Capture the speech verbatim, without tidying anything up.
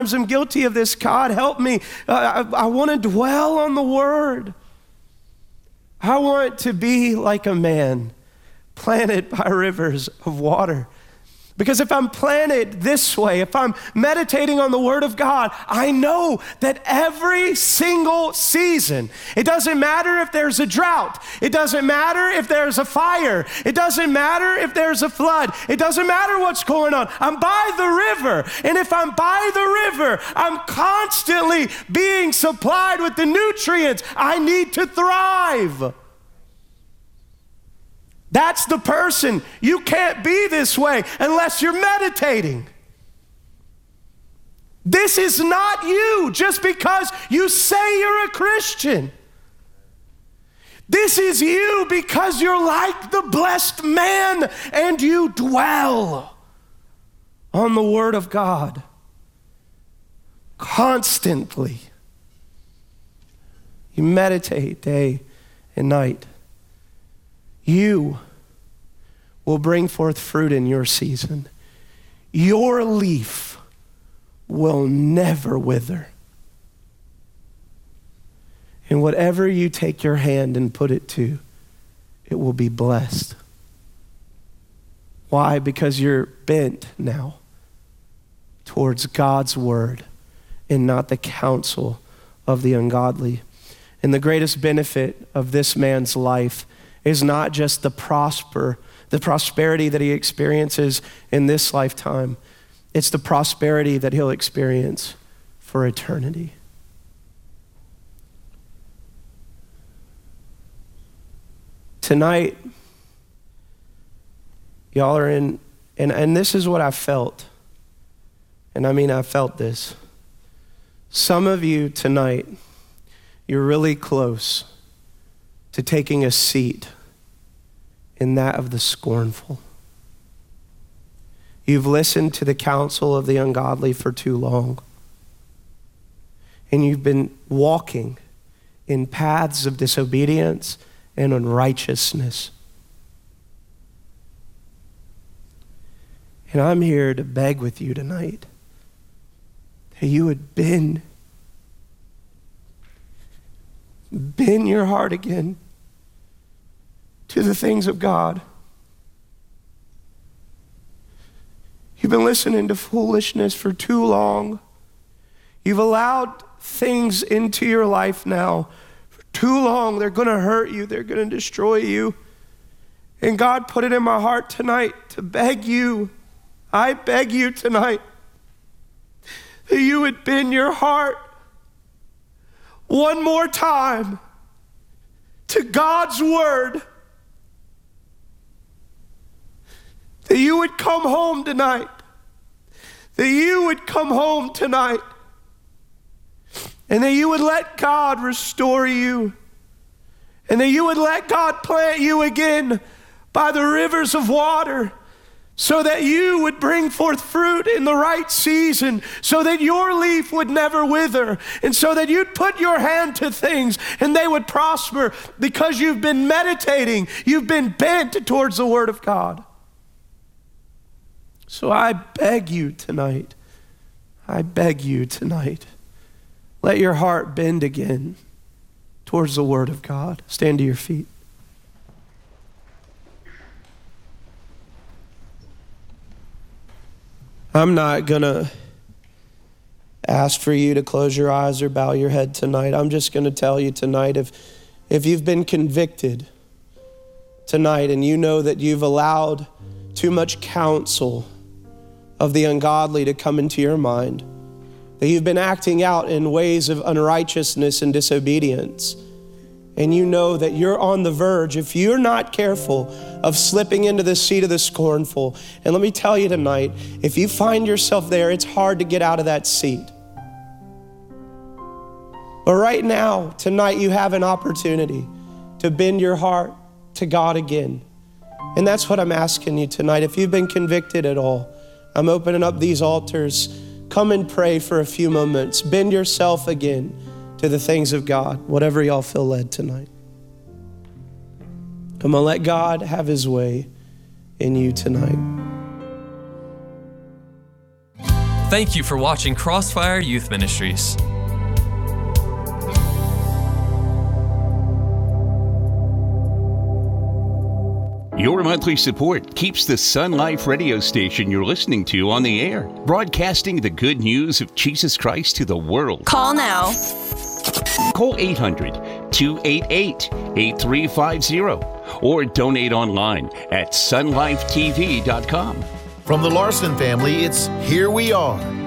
I'm guilty of this. God, help me. Uh, I, I want to dwell on the word. I want to be like a man planted by rivers of water. Because if I'm planted this way, if I'm meditating on the word of God, I know that every single season, it doesn't matter if there's a drought, it doesn't matter if there's a fire, it doesn't matter if there's a flood, it doesn't matter what's going on. I'm by the river, and if I'm by the river, I'm constantly being supplied with the nutrients I need to thrive. That's the person. You can't be this way unless you're meditating. This is not you just because you say you're a Christian. This is you because you're like the blessed man and you dwell on the word of God constantly. You meditate day and night. You will bring forth fruit in your season. Your leaf will never wither. And whatever you take your hand and put it to, it will be blessed. Why? Because you're bent now towards God's word and not the counsel of the ungodly. And the greatest benefit of this man's life is not just the prosper, the prosperity that he experiences in this lifetime. It's the prosperity that he'll experience for eternity. Tonight, y'all are in, and, and this is what I felt. And I mean, I felt this. Some of you tonight, you're really close to taking a seat in that of the scornful. You've listened to the counsel of the ungodly for too long. And you've been walking in paths of disobedience and unrighteousness. And I'm here to beg with you tonight that you would bend Bend your heart again to the things of God. You've been listening to foolishness for too long. You've allowed things into your life now for too long. They're going to hurt you. They're going to destroy you. And God put it in my heart tonight to beg you. I beg you tonight that you would bend your heart one more time to God's word. That you would come home tonight. That you would come home tonight. And that you would let God restore you. And that you would let God plant you again by the rivers of water, so that you would bring forth fruit in the right season, so that your leaf would never wither, and so that you'd put your hand to things and they would prosper because you've been meditating, you've been bent towards the word of God. So I beg you tonight, I beg you tonight, let your heart bend again towards the word of God. Stand to your feet. I'm not gonna ask for you to close your eyes or bow your head tonight. I'm just gonna tell you tonight, if, if you've been convicted tonight and you know that you've allowed too much counsel of the ungodly to come into your mind, that you've been acting out in ways of unrighteousness and disobedience, and you know that you're on the verge, if you're not careful, of slipping into the seat of the scornful. And let me tell you tonight, if you find yourself there, it's hard to get out of that seat. But right now, tonight, you have an opportunity to bend your heart to God again. And that's what I'm asking you tonight. If you've been convicted at all, I'm opening up these altars. Come and pray for a few moments. Bend yourself again to the things of God, whatever y'all feel led tonight. Come on, let God have his way in you tonight. Thank you for watching Crossfire Youth Ministries. Your monthly support keeps the Sun Life radio station you're listening to on the air, broadcasting the good news of Jesus Christ to the world. Call now. Call eight hundred, two eight eight, eight three five zero or donate online at sun life t v dot com. From the Larson family, it's Here We Are.